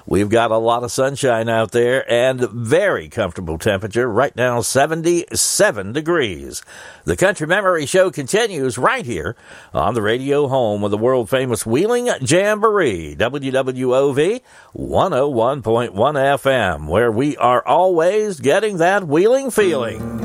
We've got a lot of sunshine out there and very comfortable temperature. Right now, 77 degrees. The Country Memory Show continues right here on the radio home of the world-famous Wheeling Jamboree, WWOV 101.1 FM, where we are always getting that wheeling feeling.